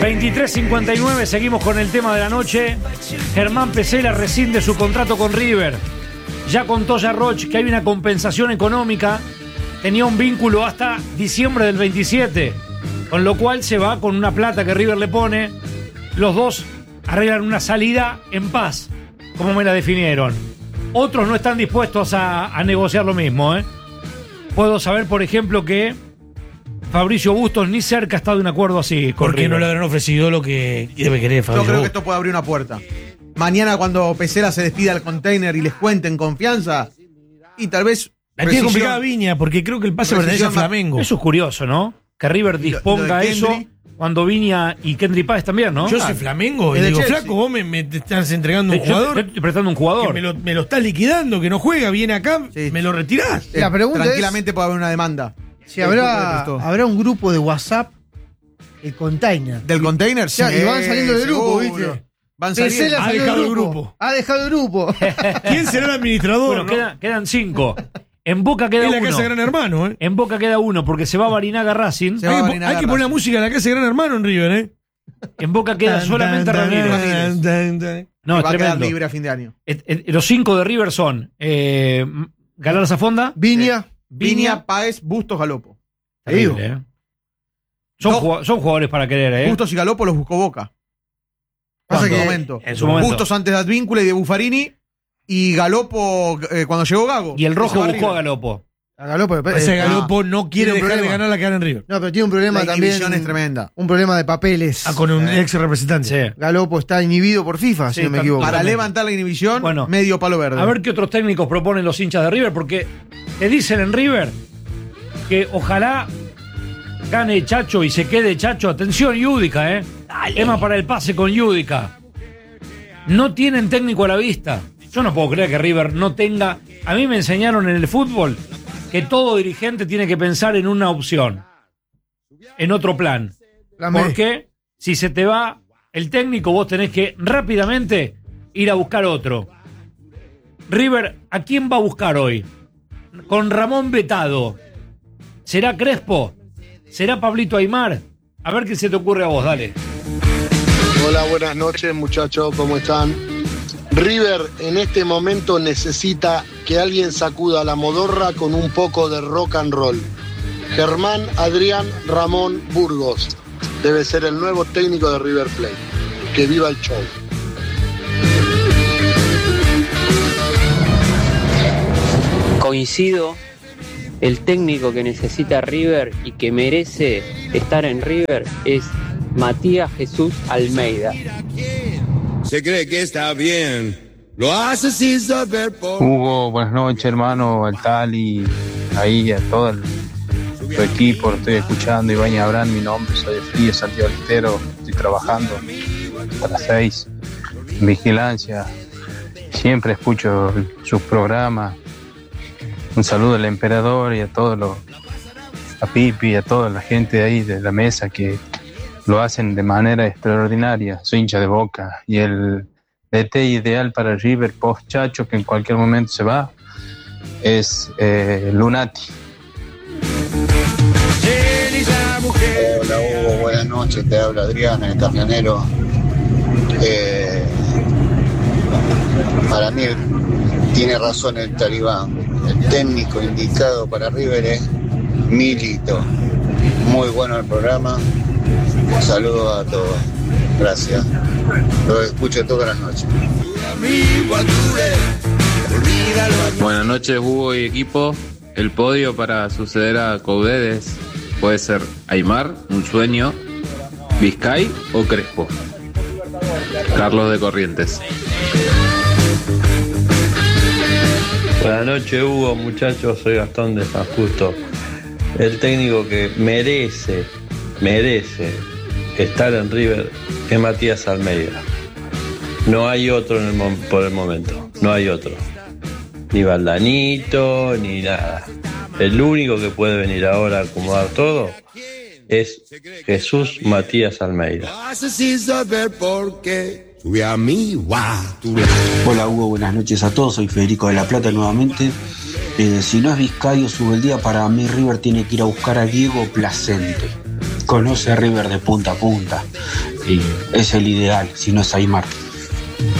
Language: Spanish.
23:59, seguimos con el tema de la noche. Germán Pesela rescinde su contrato con River. Ya contó Roch que hay una compensación económica. Tenía un vínculo hasta diciembre del 27, con lo cual se va con una plata que River le pone. Los dos arreglan una salida en paz, como me la definieron. Otros no están dispuestos a negociar lo mismo, ¿eh? Puedo saber, por ejemplo, que Fabricio Bustos ni cerca está de un acuerdo así. ¿Por qué no le habrán ofrecido lo que debe querer Fabricio? Yo creo que esto puede abrir una puerta. Mañana, cuando Pesela se despida al container y les cuente en confianza, y tal vez. La tiene complicada Viña, porque creo que el pase pertenece a Flamengo. Eso es curioso, ¿no? Que River disponga eso cuando Viña y Kendry Páez también, ¿no? Yo soy Flamengo y digo, Chelsea. Flaco, vos me estás entregando un jugador. Te estoy prestando un jugador. Que me lo estás liquidando, que no juega, viene acá, me lo retirás. La pregunta tranquilamente puede haber una demanda. Si habrá un grupo de WhatsApp, el container. ¿Del container? Sí. Y van saliendo del grupo, ¿viste? Van saliendo. Ha dejado el grupo. Ha dejado el grupo. ¿Quién será el administrador? Bueno, ¿no? Quedan 5. En Boca queda uno. Es la Casa Gran Hermano, ¿eh? En Boca queda uno, porque se va a Barinaga Racing. Hay que poner la música de la Casa Gran Hermano en River, ¿eh? En Boca queda solamente Ramírez. No, es va a quedar tremendo. libre a fin de año. Los 5 de River son Galarza Fonda, Viña, Páez, Bustos, Galopo. Terrible, ¿eh? Son jugadores para querer, ¿eh? Bustos y Galopo los buscó Boca. En su momento. Bustos antes de Advíncula y de Buffarini. Y Galopo cuando llegó Gago. Y el Rojo buscó a Galopo. Ese Galopo no quiere dejar de ganar la cara en River. No, pero tiene un problema también. La es tremenda. Un problema de papeles. Con un ex representante. Sí. Galopo está inhibido por FIFA, si no me equivoco. Para levantar la inhibición, medio palo verde. A ver qué otros técnicos proponen los hinchas de River, porque te dicen en River que ojalá gane Chacho y se quede Chacho. Atención, Yudica, Tema para el pase con Yudica. No tienen técnico a la vista. Yo no puedo creer que River no tenga. A mí me enseñaron en el fútbol que todo dirigente tiene que pensar en una opción, en otro plan. Porque si se te va el técnico, vos tenés que rápidamente ir a buscar otro. River, ¿a quién va a buscar hoy? Con Ramón vetado. ¿Será Crespo? ¿Será Pablito Aimar? A ver qué se te ocurre a vos, dale. Hola, buenas noches, muchachos, ¿cómo están? River en este momento necesita que alguien sacuda la modorra con un poco de rock and roll. Germán Adrián Ramón Burgos debe ser el nuevo técnico de River Plate. Que viva el show. Coincido, el técnico que necesita River y que merece estar en River es Matías Jesús Almeida. Se cree que está bien, lo hace sin saber por... Hugo, buenas noches, hermano, al Tali, ahí a todo tu equipo, lo estoy escuchando. Ibañez Abraham, mi nombre, soy de Frío, Santiago Estero, estoy trabajando hasta las 6, en vigilancia, siempre escucho sus programas. Un saludo al emperador y a todos a Pipi y a toda la gente de ahí de la mesa que lo hacen de manera extraordinaria. Soy hincha de Boca y el DT ideal para River post Chacho, que en cualquier momento se va, es Lunati. Hola Hugo, buenas noches, te habla Adrián, el camionero. Para mí tiene razón el Talibán. El técnico indicado para River es Milito. Muy bueno el programa. Saludos a todos. Gracias. Los escucho todas las noches. Buenas noches, Hugo y equipo. El podio para suceder a Coudedes puede ser Aimar, Un Sueño, Vizcay o Crespo. Carlos de Corrientes. Buenas noches, Hugo, muchachos, soy Gastón de San Justo. El técnico que merece estar en River es Matías Almeida. No hay otro por el momento, no hay otro. Ni Valdanito, ni nada. El único que puede venir ahora a acomodar todo es Jesús Matías Almeida. Hace sin saber por qué. Hola Hugo, buenas noches a todos, soy Federico de La Plata nuevamente. Si no es Vizcayo, sube el día. Para mí River tiene que ir a buscar a Diego Placente. conoce River de punta a punta y es el ideal, si no es Aymar.